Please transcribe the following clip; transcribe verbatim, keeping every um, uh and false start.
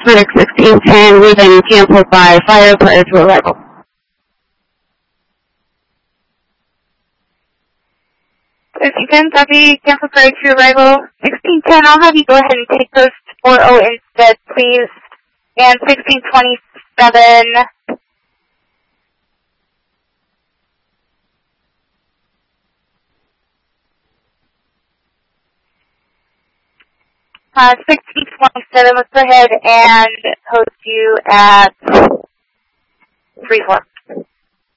Zurich sixteen ten, leaving canceled by fire prior to arrival. sixteen ten, copy, cancel prior to arrival. sixteen ten, I'll have you go ahead and take those to four oh instead, please. And sixteen twenty-seven. Uh, sixteen twenty-seven, let's go ahead and post you at three four.